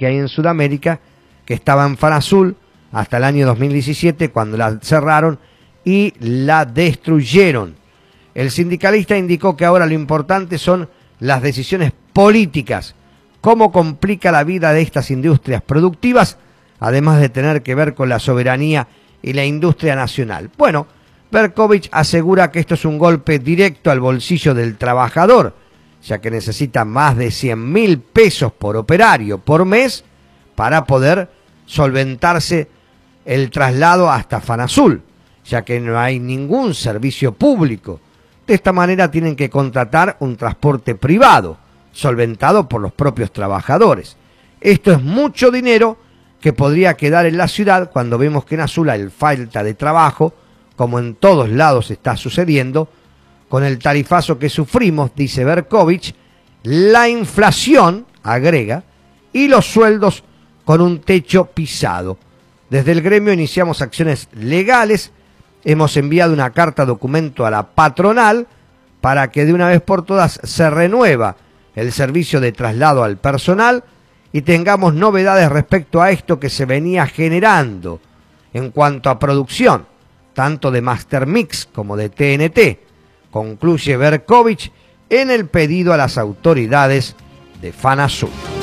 que hay en Sudamérica, que estaba en Fanazul hasta el año 2017, cuando la cerraron y la destruyeron. El sindicalista indicó que ahora lo importante son las decisiones políticas, cómo complica la vida de estas industrias productivas, además de tener que ver con la soberanía y la industria nacional. Bueno, Berkovich asegura que esto es un golpe directo al bolsillo del trabajador, ya que necesita más de 100.000 pesos por operario por mes para poder solventarse el traslado hasta Fanazul, ya que no hay ningún servicio público. De esta manera tienen que contratar un transporte privado, solventado por los propios trabajadores. Esto es mucho dinero que podría quedar en la ciudad cuando vemos que en Azul hay falta de trabajo, como en todos lados está sucediendo, con el tarifazo que sufrimos, dice Berkovich, la inflación, agrega, y los sueldos con un techo pisado. Desde el gremio iniciamos acciones legales, hemos enviado una carta documento a la patronal para que de una vez por todas se renueva el servicio de traslado al personal y tengamos novedades respecto a esto que se venía generando en cuanto a producción, tanto de Master Mix como de TNT, concluye Berkovich en el pedido a las autoridades de Fanazul.